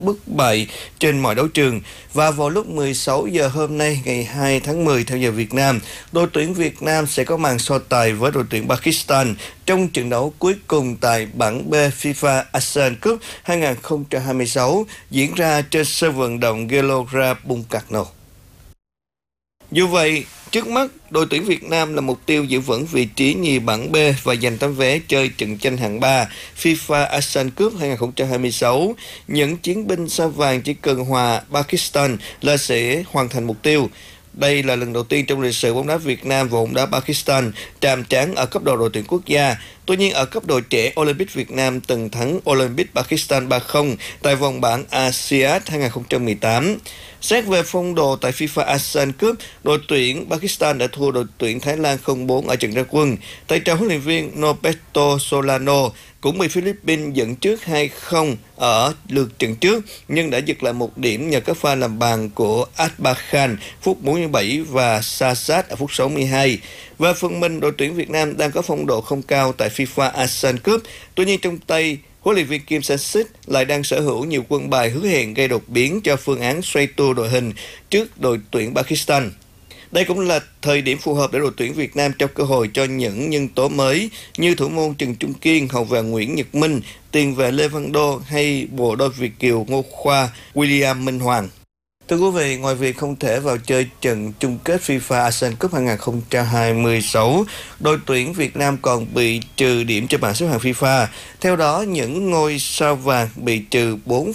bất bại trên mọi đấu trường. Và vào lúc 16 giờ hôm nay, ngày 2 tháng 10 theo giờ Việt Nam, đội tuyển Việt Nam sẽ có màn so tài với đội tuyển Pakistan trong trận đấu cuối cùng tại bảng B FIFA ASEAN Cup 2026 diễn ra trên sân vận động Gelora Bung Karno. Dù vậy, trước mắt, đội tuyển Việt Nam là mục tiêu giữ vững vị trí nhì bảng B và giành tấm vé chơi trận tranh hạng 3 FIFA ASEAN Cup 2026. Những chiến binh sao vàng chỉ cần hòa Pakistan là sẽ hoàn thành mục tiêu. Đây là lần đầu tiên trong lịch sử bóng đá Việt Nam và bóng đá Pakistan chạm trán ở cấp độ đội tuyển quốc gia. Tuy nhiên, ở cấp độ trẻ, Olympic Việt Nam từng thắng Olympic Pakistan 3-0 tại vòng bảng ASEAN 2018. Xét về phong độ tại FIFA ASEAN Cup, đội tuyển Pakistan đã thua đội tuyển Thái Lan 0-4 ở trận ra quân. Tay trao huấn luyện viên Norberto Solano cũng bị Philippines dẫn trước 2-0 ở lượt trận trước, nhưng đã giật lại một điểm nhờ các pha làm bàn của Akbar Khan phút 47 và Sasat ở phút 62. Về phần mình, đội tuyển Việt Nam đang có phong độ không cao tại FIFA ASEAN Cup. Tuy nhiên, trong tay huấn luyện viên Kim Sang-sik lại đang sở hữu nhiều quân bài hứa hẹn gây đột biến cho phương án xoay tua đội hình trước đội tuyển Pakistan. Đây cũng là thời điểm phù hợp để đội tuyển Việt Nam trao cơ hội cho những nhân tố mới như thủ môn Trần Trung Kiên, hậu vệ Nguyễn Nhật Minh, tiền vệ Lê Văn Đô hay bộ đôi Việt kiều Ngô Khoa, William Minh Hoàng. Thưa quý vị, ngoài việc không thể vào chơi trận chung kết FIFA ASEAN Cup 2026, đội tuyển Việt Nam còn bị trừ điểm trên bảng xếp hạng FIFA. Theo đó, những ngôi sao vàng bị trừ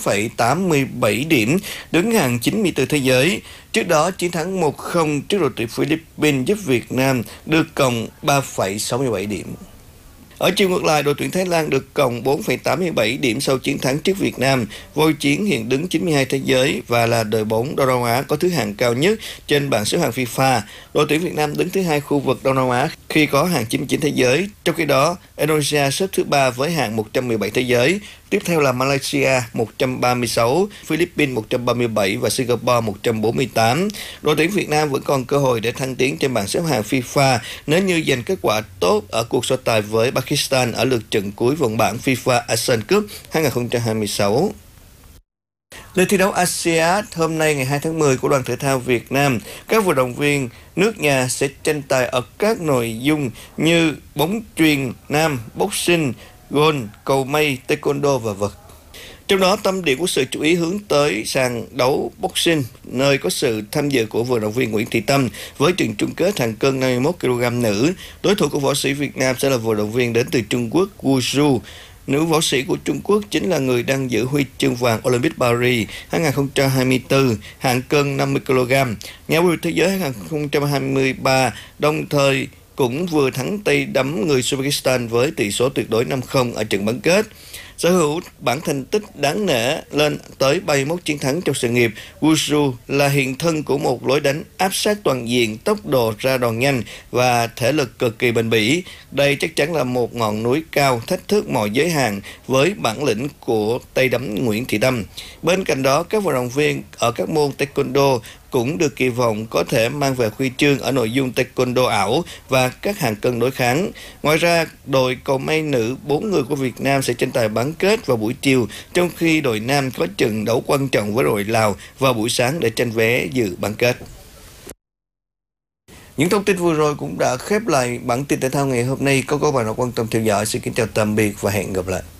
4,87 điểm, đứng hàng 94 thế giới. Trước đó, chiến thắng 1-0 trước đội tuyển Philippines giúp Việt Nam được cộng 3,67 điểm. Ở chiều ngược lại, đội tuyển Thái Lan được cộng 4,87 điểm sau chiến thắng trước Việt Nam. Vô Chiến hiện đứng 92 thế giới và là đội bóng Đông Nam Á có thứ hạng cao nhất trên bảng xếp hạng FIFA. Đội tuyển Việt Nam đứng thứ hai khu vực Đông Nam Á khi có hạng 99 thế giới. Trong khi đó, Indonesia xếp thứ ba với hạng 117 thế giới. Tiếp theo là Malaysia 136, Philippines 137 và Singapore 148. Đội tuyển Việt Nam vẫn còn cơ hội để thăng tiến trên bảng xếp hạng FIFA nếu như giành kết quả tốt ở cuộc so tài với Pakistan ở lượt trận cuối vòng bảng FIFA ASEAN Cup 2026. Lượt thi đấu ASEAN hôm nay ngày 2 tháng 10 của đoàn thể thao Việt Nam, các vận động viên nước nhà sẽ tranh tài ở các nội dung như bóng chuyền nam, boxing, golf, cầu mây, taekwondo và vật. Trong đó, tâm điểm của sự chú ý hướng tới sàn đấu boxing, nơi có sự tham dự của vận động viên Nguyễn Thị Tâm với trận chung kết hạng cân 51 kg nữ. Đối thủ của võ sĩ Việt Nam sẽ là vận động viên đến từ Trung Quốc Wushu. Nữ võ sĩ của Trung Quốc chính là người đang giữ huy chương vàng Olympic Paris 2024 hạng cân 50 kg, nhà vô địch thế giới 2023, đồng thời cũng vừa thắng tay đấm người Uzbekistan với tỷ số tuyệt đối 5-0 ở trận bán kết. Sở hữu bản thành tích đáng nể lên tới 31 chiến thắng trong sự nghiệp, Wushu là hiện thân của một lối đánh áp sát toàn diện, tốc độ ra đòn nhanh và thể lực cực kỳ bền bỉ. Đây chắc chắn là một ngọn núi cao thách thức mọi giới hạn với bản lĩnh của tay đấm Nguyễn Thị Tâm. Bên cạnh đó, các vận động viên ở các môn taekwondo cũng được kỳ vọng có thể mang về huy chương ở nội dung taekwondo ảo và các hạng cân đối kháng. Ngoài ra, đội cầu mây nữ 4 người của Việt Nam sẽ tranh tài bán kết vào buổi chiều, trong khi đội nam có trận đấu quan trọng với đội Lào vào buổi sáng để tranh vé dự bán kết. Những thông tin vừa rồi cũng đã khép lại bản tin thể thao ngày hôm nay. Có các bạn đã quan tâm theo dõi. Xin kính chào tạm biệt và hẹn gặp lại.